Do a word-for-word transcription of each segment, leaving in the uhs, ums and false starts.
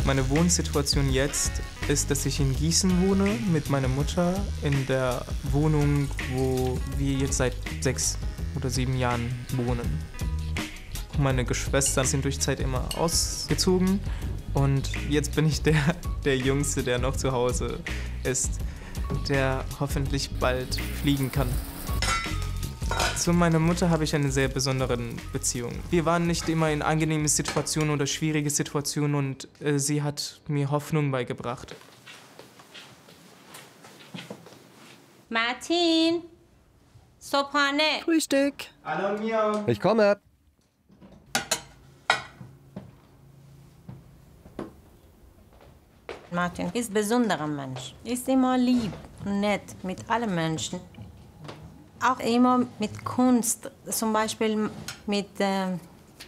Meine Wohnsituation jetzt ist, dass ich in Gießen wohne mit meiner Mutter in der Wohnung, wo wir jetzt seit sechs oder sieben Jahren wohnen. Meine Geschwister sind durch die Zeit immer ausgezogen und jetzt bin ich der, der Jüngste, der noch zu Hause ist, der hoffentlich bald fliegen kann. Zu meiner Mutter habe ich eine sehr besondere Beziehung. Wir waren nicht immer in angenehmen Situationen oder schwierigen Situationen und äh, sie hat mir Hoffnung beigebracht. Martin, Sopane. Frühstück. Hallo Mia. Ich komme. Martin ist ein besonderer Mensch. Ist immer lieb und nett mit allen Menschen. Auch immer mit Kunst, zum Beispiel mit... Äh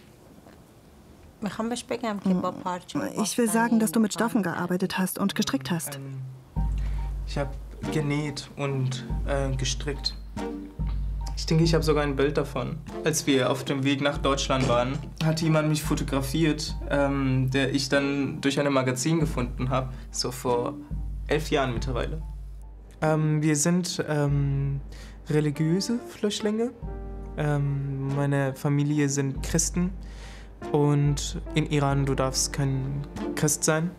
Ich will sagen, dass du mit Stoffen gearbeitet hast und gestrickt hast. Ähm, ich habe genäht und äh, gestrickt. Ich denke, ich habe sogar ein Bild davon. Als wir auf dem Weg nach Deutschland waren, hat jemand mich fotografiert, ähm, der ich dann durch ein Magazin gefunden habe, so vor elf Jahren mittlerweile. Ähm, wir sind ähm, religiöse Flüchtlinge. Ähm, meine Familie sind Christen und in Iran du darfst kein Christ sein.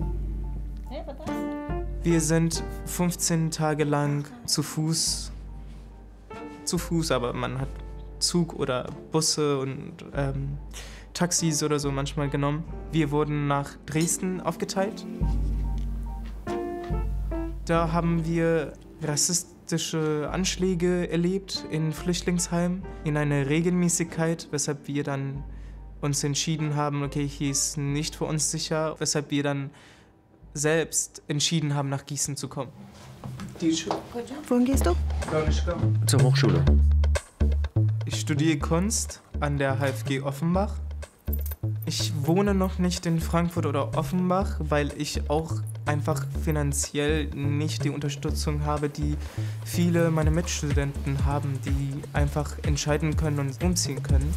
Wir sind fünfzehn Tage lang zu Fuß, zu Fuß, aber man hat Zug oder Busse und ähm, Taxis oder so manchmal genommen. Wir wurden nach Dresden aufgeteilt. Da haben wir rassistische Anschläge erlebt in Flüchtlingsheimen in einer Regelmäßigkeit, weshalb wir dann uns entschieden haben, okay, hier ist nicht für uns sicher, weshalb wir dann selbst entschieden haben, nach Gießen zu kommen. Wohin gehst du? Zur Hochschule. Ich studiere Kunst an der H F G Offenbach. Ich wohne noch nicht in Frankfurt oder Offenbach, weil ich auch einfach finanziell nicht die Unterstützung habe, die viele meiner Mitstudenten haben, die einfach entscheiden können und umziehen können.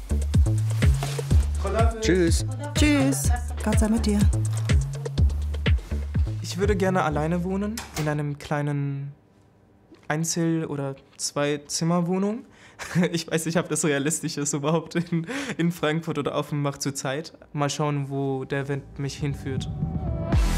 Tschüss. Tschüss. Gott sei mit dir. Ich würde gerne alleine wohnen, in einem kleinen Einzel- oder Zwei-Zimmer-Wohnung. Ich weiß nicht, ob das realistisch ist überhaupt in, in Frankfurt oder Offenbach zurzeit. Mal schauen, wo der Wind mich hinführt.